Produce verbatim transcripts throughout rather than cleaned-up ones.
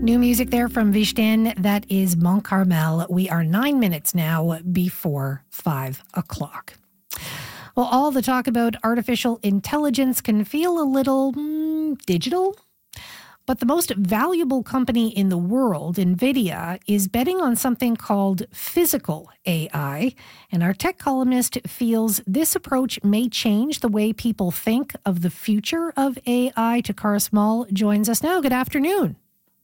New music there from Vishten. That is Mont Carmel. We are nine minutes now before five o'clock. Well, all the talk about artificial intelligence can feel a little mm, digital. But the most valuable company in the world, NVIDIA, is betting on something called physical A I. And our tech columnist feels this approach may change the way people think of the future of A I. Takara Small joins us now. Good afternoon.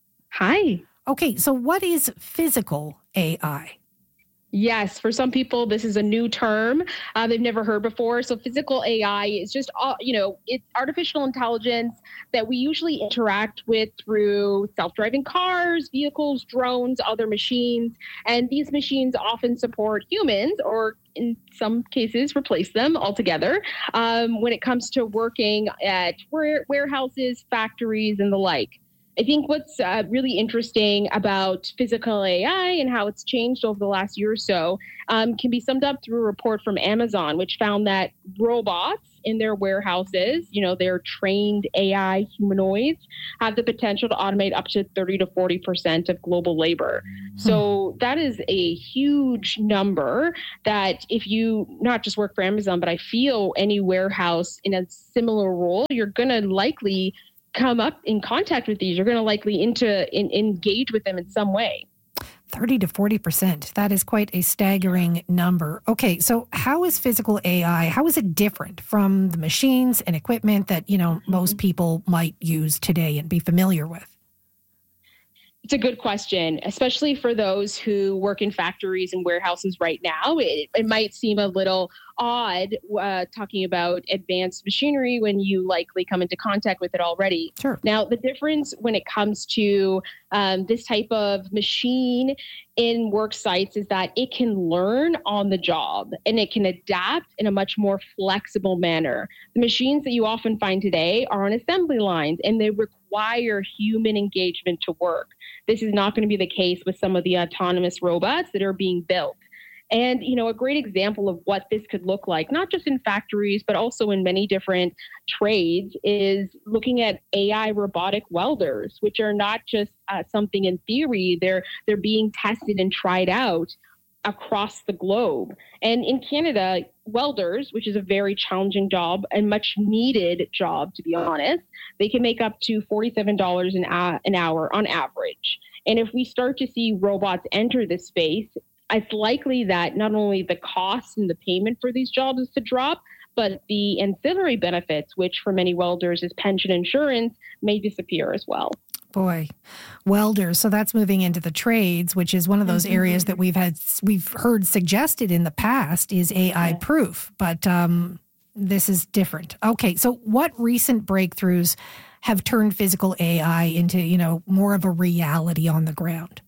Hi. Okay, so what is physical A I? Yes, for some people, this is a new term uh, they've never heard before. So physical A I is just, uh, you know, it's artificial intelligence that we usually interact with through self-driving cars, vehicles, drones, other machines. And these machines often support humans or in some cases replace them altogether um, when it comes to working at warehouses, factories, and the like. I think what's uh, really interesting about physical A I and how it's changed over the last year or so um, can be summed up through a report from Amazon, which found that robots in their warehouses, you know, their trained A I humanoids, have the potential to automate up to thirty to forty percent of global labor. Hmm. So that is a huge number that if you not just work for Amazon, but I feel any warehouse in a similar role, you're going to likely come up in contact with these. You're going to likely into in, engage with them in some way. thirty to forty percent. That is quite a staggering number. Okay, so how is physical A I, how is it different from the machines and equipment that, you know, mm-hmm. most people might use today and be familiar with? It's a good question, especially for those who work in factories and warehouses right now. It, it might seem a little odd uh, talking about advanced machinery when you likely come into contact with it already. Sure. Now, the difference when it comes to um, this type of machine in work sites is that it can learn on the job and it can adapt in a much more flexible manner. The machines that you often find today are on assembly lines and they require human engagement to work. This is not going to be the case with some of the autonomous robots that are being built. And, you know, a great example of what this could look like, not just in factories, but also in many different trades, is looking at A I robotic welders, which are not just uh, something in theory. They're they're being tested and tried out across the globe. And in Canada, welders, which is a very challenging job and much needed job, to be honest, they can make up to forty-seven dollars an, a- an hour on average. And if we start to see robots enter this space, it's likely that not only the cost and the payment for these jobs is to drop, but the ancillary benefits, which for many welders is pension insurance, may disappear as well. Boy, welders. So that's moving into the trades, which is one of those mm-hmm. areas that we've had, we've heard suggested in the past is A I proof, but um, this is different. Okay, so what recent breakthroughs have turned physical A I into, you know, more of a reality on the ground?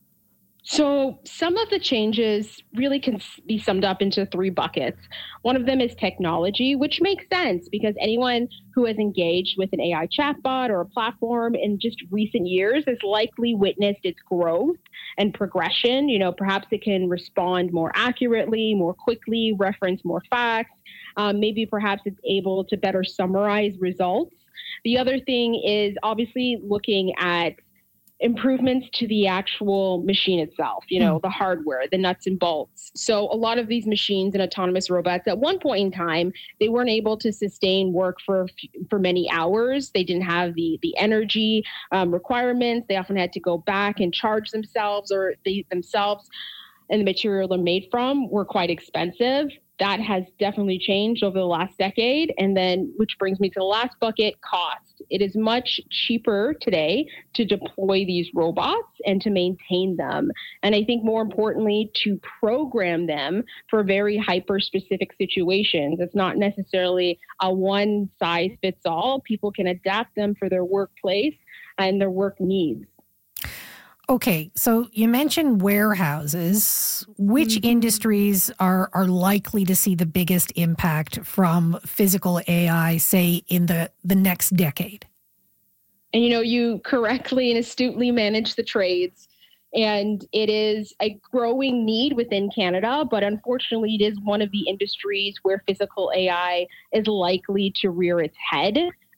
So some of the changes really can be summed up into three buckets. One of them is technology, which makes sense because anyone who has engaged with an A I chatbot or a platform in just recent years has likely witnessed its growth and progression. You know, perhaps it can respond more accurately, more quickly, reference more facts. Um, maybe perhaps it's able to better summarize results. The other thing is obviously looking at improvements to the actual machine itself, you know, the hardware, the nuts and bolts. So a lot of these machines and autonomous robots at one point in time, they weren't able to sustain work for for many hours. They didn't have the the energy um, requirements. They often had to go back and charge themselves, or they themselves and the material they're made from were quite expensive. That has definitely changed over the last decade. And then, which brings me to the last bucket, cost. It is much cheaper today to deploy these robots and to maintain them. And I think more importantly, to program them for very hyper-specific situations. It's not necessarily a one size fits all. People can adapt them for their workplace and their work needs. Okay, so you mentioned warehouses. Which mm-hmm. industries are, are likely to see the biggest impact from physical A I, say, in the, the next decade? And, you know, you correctly and astutely manage the trades. And it is a growing need within Canada, but unfortunately, it is one of the industries where physical A I is likely to rear its head.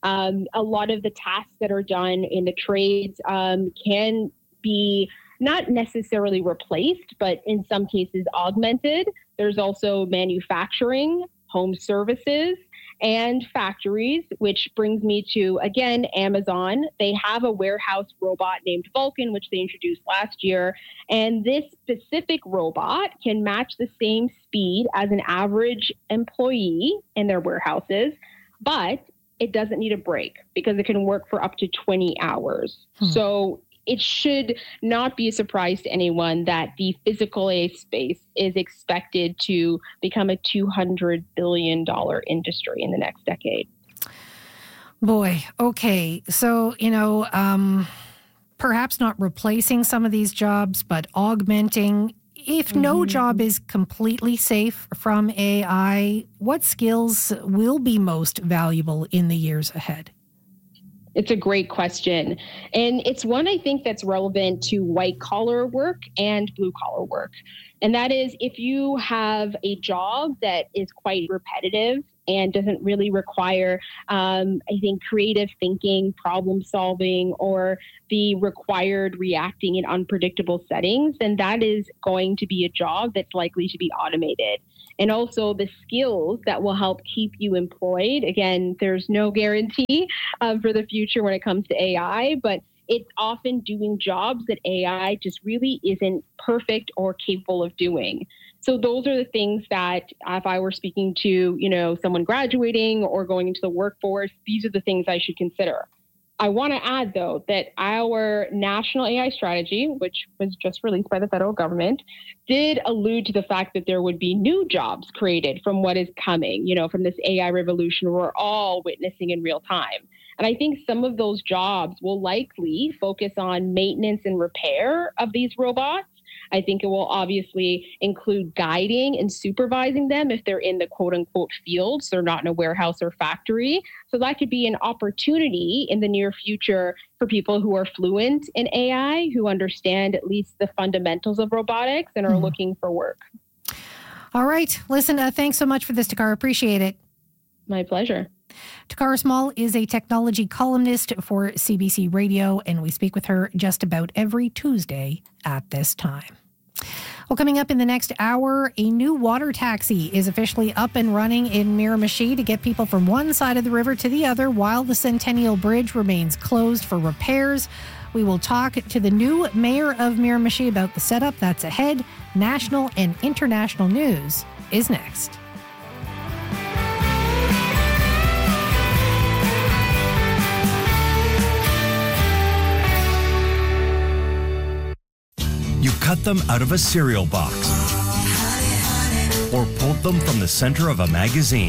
Um, a lot of the tasks that are done in the trades um, can be not necessarily replaced, but in some cases augmented. There's also manufacturing, home services, and factories, which brings me to, again, Amazon. They have a warehouse robot named Vulcan, which they introduced last year. And this specific robot can match the same speed as an average employee in their warehouses, but it doesn't need a break because it can work for up to twenty hours. Hmm. So it should not be a surprise to anyone that the physical A I space is expected to become a two hundred billion dollars industry in the next decade. Boy, okay. So, you know, um, perhaps not replacing some of these jobs, but augmenting. If mm-hmm. no job is completely safe from A I, what skills will be most valuable in the years ahead? It's a great question. And it's one I think that's relevant to white collar work and blue collar work. And that is if you have a job that is quite repetitive and doesn't really require, um, I think, creative thinking, problem solving, or the required reacting in unpredictable settings, then that is going to be a job that's likely to be automated. And also the skills that will help keep you employed. Again, there's no guarantee uh, for the future when it comes to A I, but it's often doing jobs that A I just really isn't perfect or capable of doing. So those are the things that if I were speaking to, you know, someone graduating or going into the workforce, these are the things I should consider. I want to add, though, that our national A I strategy, which was just released by the federal government, did allude to the fact that there would be new jobs created from what is coming, you know, from this A I revolution we're all witnessing in real time. And I think some of those jobs will likely focus on maintenance and repair of these robots. I think it will obviously include guiding and supervising them if they're in the quote unquote field, so they're not in a warehouse or factory. So that could be an opportunity in the near future for people who are fluent in A I, who understand at least the fundamentals of robotics and are mm-hmm. looking for work. All right. Listen, uh, thanks so much for this, Takara. Appreciate it. My pleasure. Takara Small is a technology columnist for C B C Radio, and we speak with her just about every Tuesday at this time. Well, coming up in the next hour, a new water taxi is officially up and running in Miramichi to get people from one side of the river to the other while the Centennial Bridge remains closed for repairs. We will talk to the new mayor of Miramichi about the setup that's ahead. National and international news is next. You cut them out of a cereal box or pulled them from the center of a magazine.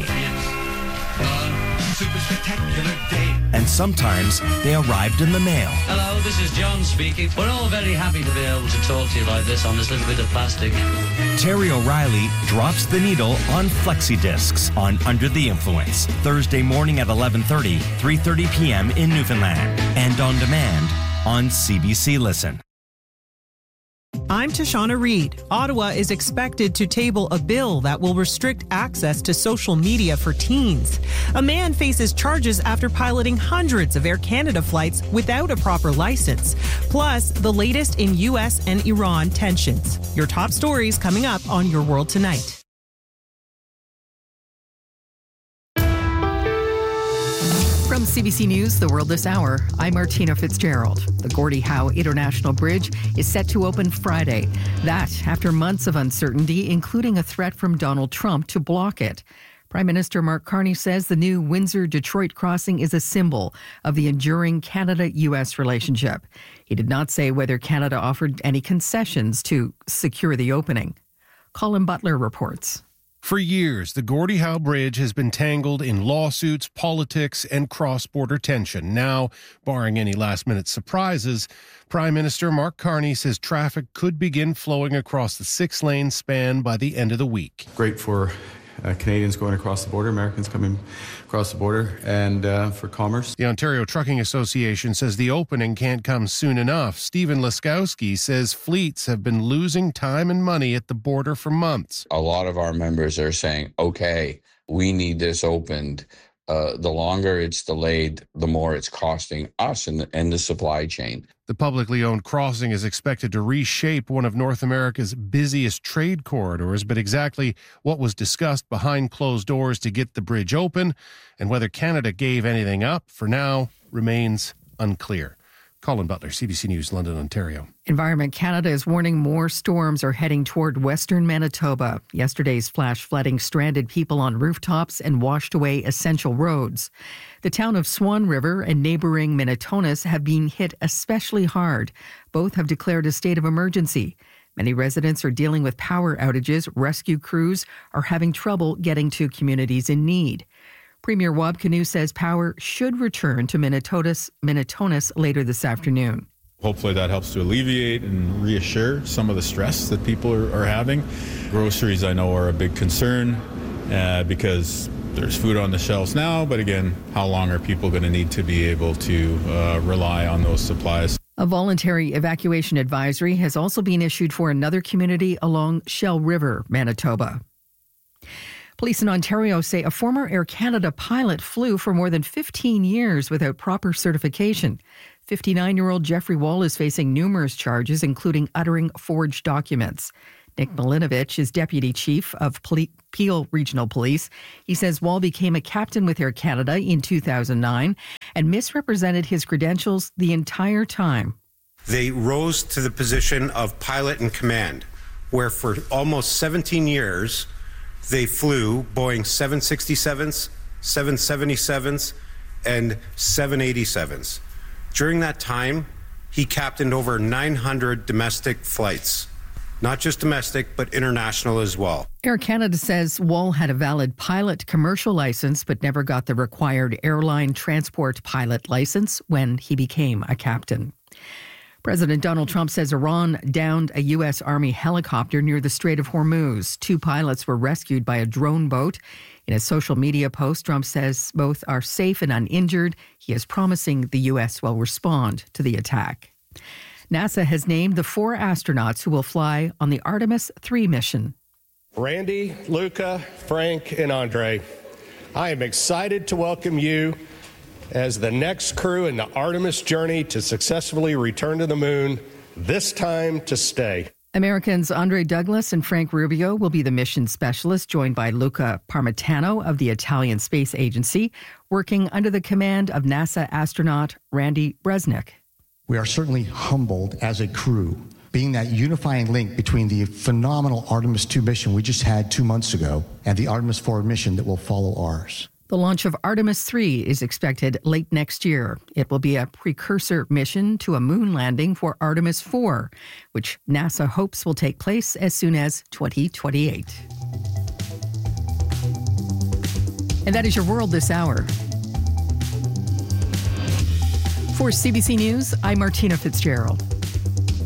Super spectacular day. And sometimes they arrived in the mail. Hello, this is John speaking. We're all very happy to be able to talk to you like this on this little bit of plastic. Terry O'Reilly drops the needle on flexi discs on Under the Influence. Thursday morning at eleven thirty, three thirty p.m. in Newfoundland. And on demand on C B C Listen. I'm Tashana Reed. Ottawa is expected to table a bill that will restrict access to social media for teens. A man faces charges after piloting hundreds of Air Canada flights without a proper license. Plus, the latest in U S and Iran tensions. Your top stories coming up on Your World Tonight. From C B C News, The World This Hour, I'm Martina Fitzgerald. The Gordie Howe International Bridge is set to open Friday. That after months of uncertainty, including a threat from Donald Trump to block it. Prime Minister Mark Carney says the new Windsor-Detroit crossing is a symbol of the enduring Canada-U S relationship. He did not say whether Canada offered any concessions to secure the opening. Colin Butler reports. For years, the Gordie Howe Bridge has been tangled in lawsuits, politics, and cross-border tension. Now, barring any last-minute surprises, Prime Minister Mark Carney says traffic could begin flowing across the six-lane span by the end of the week. Great for uh, Canadians going across the border, Americans coming across the border, and uh, for commerce. The Ontario Trucking Association says the opening can't come soon enough. Stephen Laskowski says fleets have been losing time and money at the border for months. A lot of our members are saying, okay, we need this opened uh, the longer it's delayed, the more it's costing us and the, and the supply chain. The publicly owned crossing is expected to reshape one of North America's busiest trade corridors, but exactly what was discussed behind closed doors to get the bridge open and whether Canada gave anything up for now remains unclear. Colin Butler, C B C News, London, Ontario. Environment Canada is warning more storms are heading toward western Manitoba. Yesterday's flash flooding stranded people on rooftops and washed away essential roads. The town of Swan River and neighboring Minitonas have been hit especially hard. Both have declared a state of emergency. Many residents are dealing with power outages. Rescue crews are having trouble getting to communities in need. Premier Wab Kinew says power should return to Minitonas, Minitonas later this afternoon. Hopefully that helps to alleviate and reassure some of the stress that people are, are having. Groceries, I know, are a big concern uh, because there's food on the shelves now, but again, how long are people going to need to be able to uh, rely on those supplies? A voluntary evacuation advisory has also been issued for another community along Shell River, Manitoba. Police in Ontario say a former Air Canada pilot flew for more than fifteen years without proper certification. fifty-nine-year-old Jeffrey Wall is facing numerous charges, including uttering forged documents. Nick Milinovich is deputy chief of Peel Regional Police. He says Wall became a captain with Air Canada in two thousand nine and misrepresented his credentials the entire time. They rose to the position of pilot in command, where for almost seventeen years, they flew Boeing seven sixty-sevens, seven seventy-sevens, and seven eighty-sevens. During that time, he captained over nine hundred domestic flights. Not just domestic, but international as well. Air Canada says Wall had a valid pilot commercial license, but never got the required airline transport pilot license when he became a captain. President Donald Trump says Iran downed a U S. Army helicopter near the Strait of Hormuz. Two pilots were rescued by a drone boat. In a social media post, Trump says both are safe and uninjured. He is promising the U S will respond to the attack. NASA has named the four astronauts who will fly on the Artemis three mission. Randy, Luca, Frank, and Andre, I am excited to welcome you as the next crew in the Artemis journey to successfully return to the moon, this time to stay. Americans Andre Douglas and Frank Rubio will be the mission specialists, joined by Luca Parmitano of the Italian Space Agency, working under the command of NASA astronaut Randy Bresnik. We are certainly humbled as a crew, being that unifying link between the phenomenal Artemis two mission we just had two months ago and the Artemis four mission that will follow ours. The launch of Artemis three is expected late next year. It will be a precursor mission to a moon landing for Artemis four, which NASA hopes will take place as soon as twenty twenty-eight. And that is your world this hour. For C B C News, I'm Martina Fitzgerald.